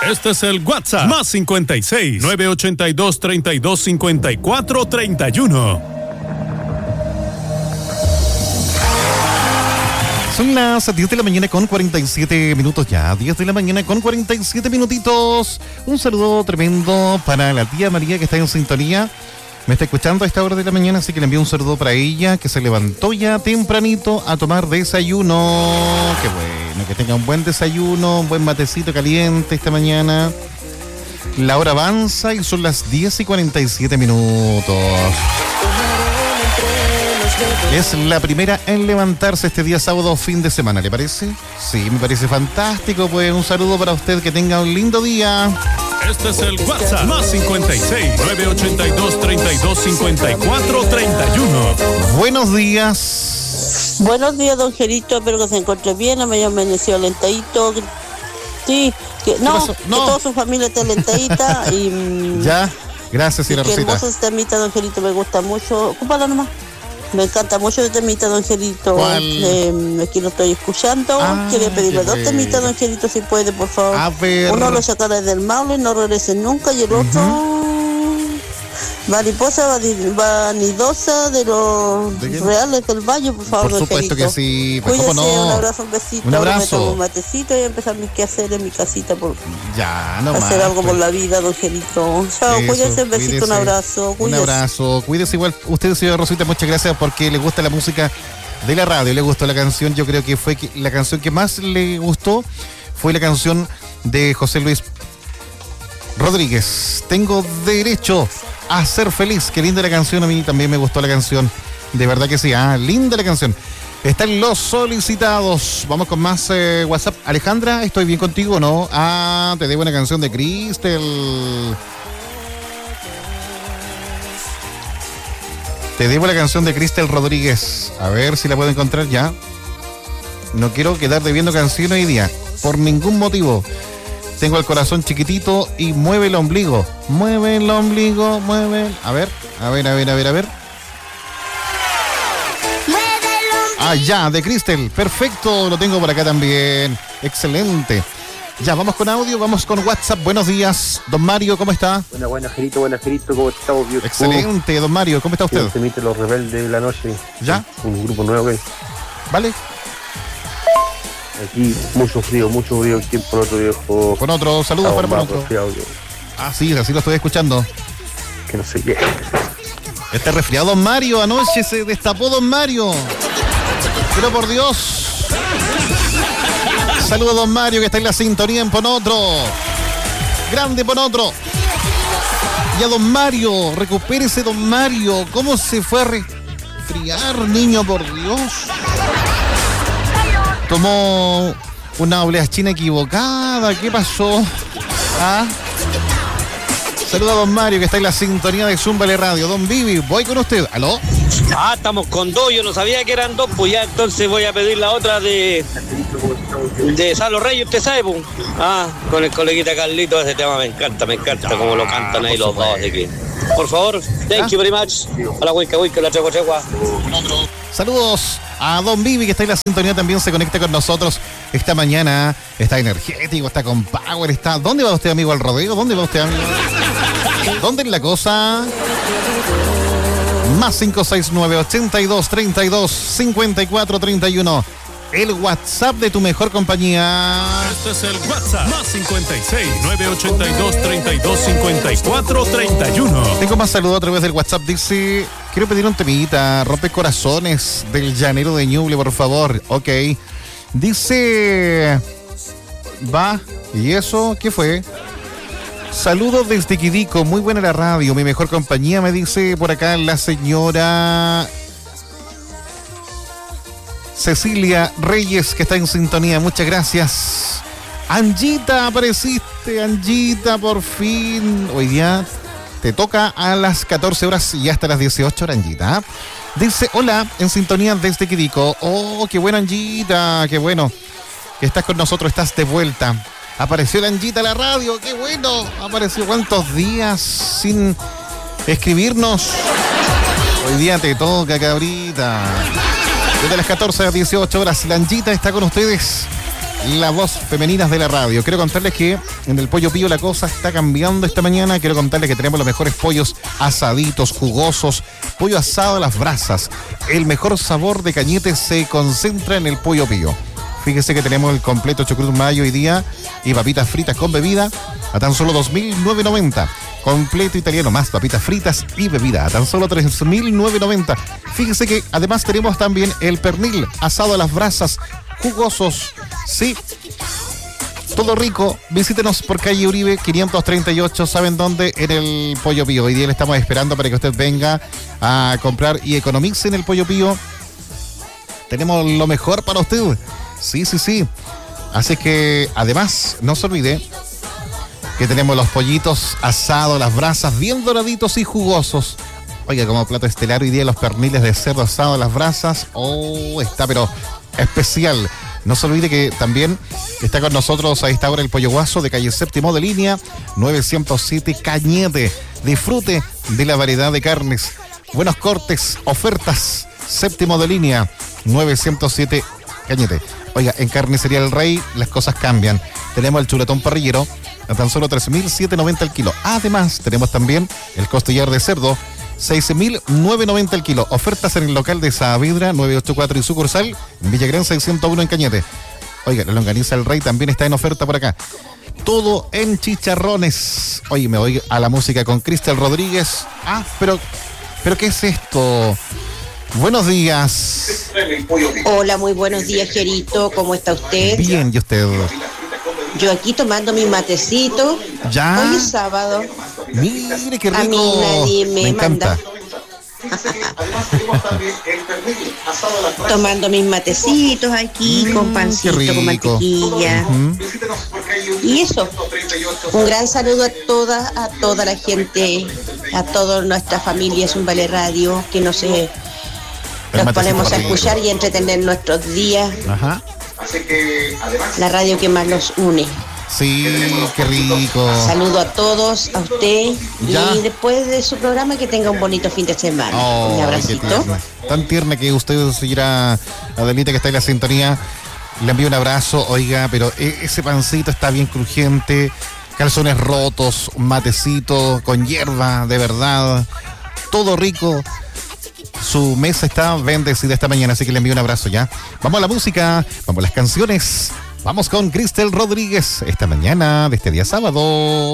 Este es el WhatsApp más 56 982 32 54 31. Son las 10 de la mañana con 47 minutos ya. 10 de la mañana con 47 minutitos. Un saludo tremendo para la tía María que está en sintonía. Me está escuchando a esta hora de la mañana, así que le envío un saludo para ella, que se levantó ya tempranito a tomar desayuno. Qué bueno, que tenga un buen desayuno, un buen matecito caliente esta mañana. La hora avanza y son las 10 y 47 minutos. Es la primera en levantarse este día sábado, fin de semana, ¿le parece? Sí, me parece fantástico. Pues un saludo para usted, que tenga un lindo día. Este es el WhatsApp más 56 982 32 54 31. Buenos días. Buenos días, don Gerito, espero que se encuentre bien. Me amaneció lentadito. Sí, que toda su familia esté lentadita y ya, gracias, señora Rosita. Qué hermoso este temita, don Gerito, me gusta mucho. Ocúpalo nomás. Me encanta mucho el temita, don Gerito. Aquí lo estoy escuchando. Quería pedirle dos temitas, don Gerito, si puede, por favor. A ver. Uno, Los Chacales del Maule, No Regresen Nunca, y el otro, Mariposa Vanidosa de los Reales del Valle, por favor, por don supuesto Gerito. Que sí. Pues ¿cómo no? Un abrazo, un besito. Un abrazo. Me tomo un matecito y empezar mis quehaceres en mi casita por hacer algo por la vida, don Gerito. Chao, cuídense, un besito, un abrazo. Un abrazo. Cuídese igual usted, señora Rosita, muchas gracias porque le gusta la música de la radio, le gustó la canción. Yo creo que fue la canción que más le gustó fue la canción de José Luis Rodríguez. Tengo derecho a ser feliz. Qué linda la canción, a mí también me gustó la canción. De verdad que sí, linda la canción. Están los solicitados. Vamos con más WhatsApp. Alejandra, ¿estoy bien contigo o no? Te debo una canción de Cristel. Te debo la canción de Cristel Rodríguez. A ver si la puedo encontrar ya. No quiero quedar debiendo canción hoy día, por ningún motivo. Tengo el corazón chiquitito y mueve el ombligo. Mueve el ombligo, mueve. A ver. Ya, de Cristel. Perfecto, lo tengo por acá también. Excelente. Ya, vamos con audio, vamos con WhatsApp. Buenos días, don Mario, ¿cómo está? Buenas, Gerito, ¿cómo estamos? Excelente, don Mario, ¿cómo está usted? Se emite Los Rebeldes de la Noche. ¿Ya? Un grupo nuevo, ¿qué? ¿Vale? Aquí, mucho frío, ¿quién por otro viejo? Con otro, saludos para otro. Sí, así lo estoy escuchando. Que no sé qué. Está resfriado don Mario, anoche se destapó don Mario. Pero por Dios. Saludos don Mario, que está en la sintonía en Ponotro. Grande Ponotro. Y a don Mario, recupérese don Mario. ¿Cómo se fue a resfriar, niño, por Dios? Tomó una oleachina equivocada. ¿Qué pasó? Saluda a don Mario, que está en la sintonía de Zúmbale Radio. Don Vivi, voy con usted. ¿Aló? Estamos con dos. Yo no sabía que eran dos, pues ya entonces voy a pedir la otra de Salo Reyes, usted sabe, pues. Con el coleguita Carlito, ese tema me encanta como lo cantan ahí los dos. Así que, por favor, thank you very much. A la huica, la chegua. Saludos a don Vivi, que está en la sintonía, también se conecta con nosotros esta mañana. Está energético, está con power, está... ¿Dónde va usted, amigo, al rodeo? ¿Dónde va usted, amigo? ¿Dónde es la cosa? Más 569 82 32 54 31. El WhatsApp de tu mejor compañía. Este es el WhatsApp más 56 982 32 54 31. Tengo más saludos a través del WhatsApp. Dice, quiero pedir un temita, Rompe Corazones del Llanero de Ñuble, por favor. Ok. Dice, va, ¿y eso qué fue? Saludos desde Quidico, muy buena la radio, mi mejor compañía, me dice por acá la señora Cecilia Reyes, que está en sintonía. Muchas gracias. Angita, apareciste, Angita, por fin. Hoy día te toca a las 14 horas y hasta las 18 horas, Angita. Dice, hola, en sintonía desde Quidico. Oh, qué bueno, Angita, qué bueno que estás con nosotros, estás de vuelta. Apareció la Angita a la radio, qué bueno. Apareció cuántos días sin escribirnos. Hoy día te toca, cabrita. Desde las 14 a las 18 horas, la Angita está con ustedes la voz femeninas de la radio. Quiero contarles que en el Pollo Pío la cosa está cambiando esta mañana. Quiero contarles que tenemos los mejores pollos asaditos, jugosos, pollo asado a las brasas. El mejor sabor de Cañete se concentra en el Pollo Pío. Fíjese que tenemos el completo chucrut mayo hoy día y papitas fritas con bebida a tan solo 2.990. Completo italiano más papitas fritas y bebida a tan solo 3.990. Fíjese que además tenemos también el pernil asado a las brasas, jugosos, sí, todo rico. Visítenos por calle Uribe 538, ¿saben dónde? En el Pollo Pío. Hoy día le estamos esperando para que usted venga a comprar y economice en el Pollo Pío. Tenemos lo mejor para usted. Sí. Así que además no se olvide que tenemos los pollitos asados, las brasas bien doraditos y jugosos. Oiga, como plato estelar hoy día los perniles de cerdo asado a las brasas. Oh, está pero especial. No se olvide que también está con nosotros a esta hora el Pollo Guaso de calle Séptimo de línea 907 Cañete. Disfrute de la variedad de carnes, buenos cortes, ofertas. Séptimo de línea 907 Cañete. Oiga, en Carnicería El Rey las cosas cambian. Tenemos el chuletón parrillero a tan solo 3.790 el kilo. Además, tenemos también el costillar de cerdo, 6.990 el kilo. Ofertas en el local de Saavedra 984 y sucursal Villagrán 601 en Cañete. Oiga, la longaniza El Rey también está en oferta por acá. Todo en chicharrones. Oye, me voy a la música con Cristel Rodríguez. Pero ¿qué es esto? Buenos días. Hola, muy buenos días, Gerito. ¿Cómo está usted? Bien, ¿y usted? Yo aquí tomando mi matecito. ¿Ya? Hoy es sábado. Mire qué rico. A mí nadie me encanta. Tomando mis matecitos aquí con pancito, con mantequilla. Y eso, un gran saludo a toda la gente, a toda nuestra familia Zumbale Radio, que nos ponemos a escuchar y a entretener nuestros días. Ajá. La radio que más nos une. Sí, qué rico. Saludo a todos, a usted. Ya. Y después de su programa que tenga un bonito fin de semana. Un abracito. Tan tierna que usted seguirá, Adelita, que está en la sintonía. Le envío un abrazo. Oiga, pero ese pancito está bien crujiente. Calzones rotos, un matecito con hierba, de verdad. Todo rico. Su mesa está bendecida esta mañana, así que le envío un abrazo ya. Vamos a la música, vamos a las canciones. Vamos con Cristel Rodríguez esta mañana de este día sábado.